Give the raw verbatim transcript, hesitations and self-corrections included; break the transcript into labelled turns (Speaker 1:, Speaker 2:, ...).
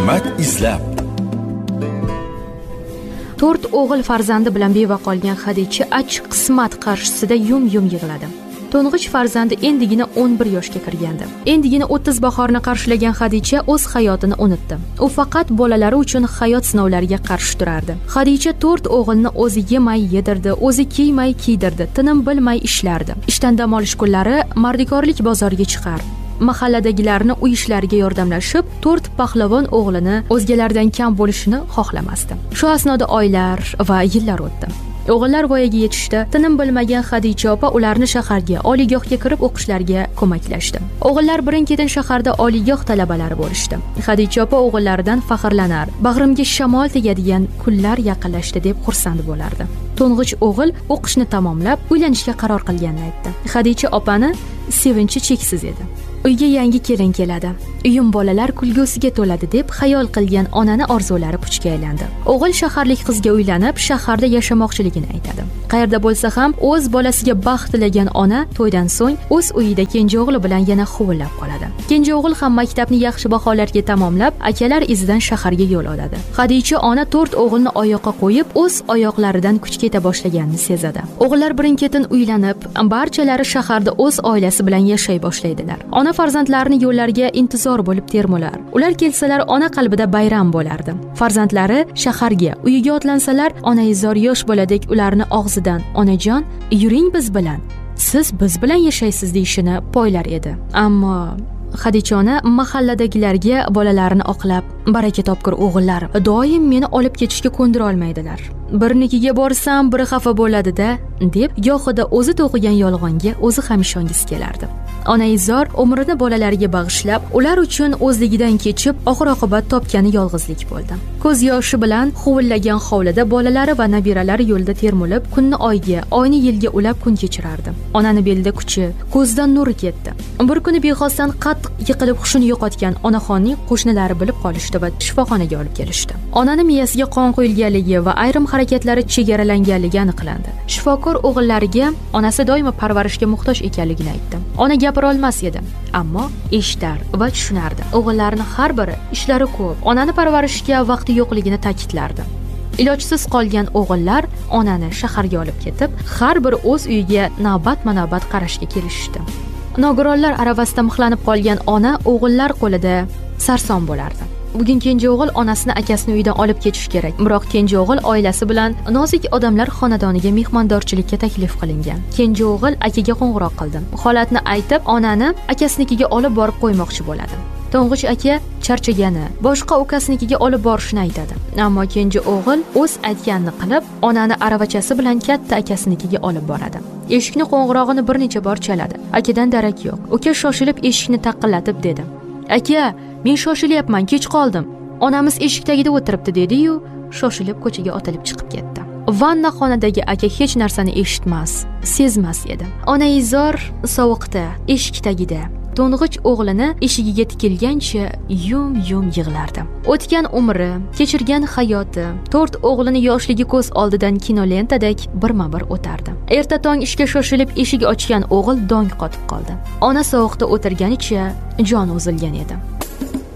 Speaker 1: hikmat izlab.
Speaker 2: To'rt o'g'il farzandi bilan beva qolgan Xadicha achchiq qismat qarshisida yum-yum yig'ladi. To'ng'ich farzandi endigina o'n bir yoshga kirgandi. Endigina o'ttiz bahorni qarshilagan Xadicha o'z hayotini unutdi. U faqat bolalari uchun hayot sinovlariga qarshi turardi. Xadicha to'rt o'g'ilni o'zi yemay yedirdi, o'zi kiymay kiydirdi, tinim bilmay ishlardi. Ishdan dam olish kunlari mardikorlik bozoriga chiqar. Mahalladagilarni uy ishlariga yordamlashib, to'rt pahlavon o'g'lini o'zgalardan kam bo'lishini xohlamasdi. Shu asnoda oylar va yillar o'tdi. O'g'illar voyaga yetishdi. Tinim bilmagan Xadicha opa ularni shaharga, oliygohga kirib o'qishlariga ko'maklashdi. O'g'illar birin-ketin shaharda oliygoh talabalari bo'lishdi. Xadicha opa o'g'illaridan faxrlanar, bag'rimga shamol tegadigan kunlar yaqinlashdi deb xursand bo'lardi. To'ng'ich o'g'il o'qishni tamomlab, uylanishga qaror qilganini aytdi. Xadicha opani sevinchi cheksiz edi. Uyga yangi kelin keladi, uyim bolalar kulgusiga to'ladi deb xayol qilgan onani orzulari puchga aylandi. O'g'il shaharlik qizga uylanib, shaharda yashamoqchiligini aytadi. Qayerda bo'lsa ham o'z bolasiga baxt tilagan ona to'ydan so'ng o'z uyida kenja o'g'li bilan yana huvillab qoladi. Kenja o'g'il ham maktabni yaxshi baholarga tamomlab, akalar izidan shaharga yo'l oladi. Xadicha ona to'rt o'g'ilni oyoqqa qo'yib, o'z oyoqlaridan kuch keta boshlaganini sezadi. O'g'illar birin-ketin uylanib, barchalari shaharda o'z oilasi bilan yashay boshlaydilar. Ona farzandlarini yo'llariga intizor bo'lib termular. Ular kelsalar ona qalbida bayram bo'lardi. Farzandlari shaharga, uyiga otlansalar, ona izor yosh boladek ularni og'zidan "Onajon, yuring biz bilan. Siz biz bilan yashaysiz" deyishini poylar edi. Ammo Xadicha ona mahalladagilarga bolalarini oqlab, baraka topkur o'g'illar doim meni olib ketishga ko'ndira olmaydilar. Birnikiga borsam, biri xafa bo'ladi-da, deb gohida o'zi to'qigan yolg'onga o'zi ham ishongisi kelardi. Ona izor umrini bolalariga bag'ishlab, ular uchun o'zligidan kechib, oxir-oqibat topgani yolg'izlik bo'ldi. Ko'z yoshi bilan huvillagan hovlida bolalari va nabiralari yo'lda termulib, kunni oyga, oyni yilga ulab kun kechirardi. Onani belida kuchi, ko'zdan nuri ketdi. Bir kuni bexosdan qattiq yiqilib hushini yo'qotgan onaxonning qo'shnilari bilib qolishdi va shifoxonaga olib kelishdi. Onani miyasiga qon quyilganligi va ayrim harakatlari chegaralanganligi aniqlandi. Shifokor o'g'illariga onasi doimo parvarishga muhtoj ekanligini aytdi. Ona gapira olmas edi, ammo eshitar va tushunardi. O'g'illarning har biri ishlari ko'p, onani parvarishga vaqti yo'qligini ta'kidlardi. Ilojsiz qolgan o'g'illar onani shaharga olib ketib, har biri o'z uyiga navbatma-navbat qarashga kelishdi. Nogironlar aravasida mixlanib qolgan ona o'g'illar qo'lida sarson bo'lardi. Bugun kenja o'g'il onasini akasining uyidan olib ketish kerak. Biroq kenja o'g'il oilasi bilan nozik odamlar xonadoniga mehmondorchilikka taklif qilingan. Kenja o'g'il akaga qo'ng'iroq qildi. Holatni aytib, onani akasinikiga olib borib qo'ymoqchi bo'ladi. To'ng'ich aka charchagani, boshqa ukasinikiga olib borishni aytadi. Ammo kenja o'g'il o'z aytganini qilib, onani aravachasi bilan katta akasinikiga olib boradi. Eshikni qo'ng'irog'ini bir necha bor chaladi. Akadan darak yo'q. Uka shoshilib eshikni taqillatib dedi: "Aka, men shoshilyapman, kech qoldim. Onamiz eshik tagida o'tiribdi" dedi-yu, shoshilib ko'chaga otilib chiqib ketdi. Vanna xonadagi aka hech narsani eshitmas, sezmas edi. Ona izor sovuqda, eshik tagida to'ng'ich o'g'lini eshigiga tikilgancha yum-yum yig'lardi. O'tgan umri, kechirgan hayoti, to'rt o'g'lini yoshligi ko'z oldidan kinolentadek birma-bir o'tardi. Erta tong ishga shoshilib eshik ochgan o'g'il dong qotib qoldi. Ona sovuqda o'tirganicha jon uzilgan edi.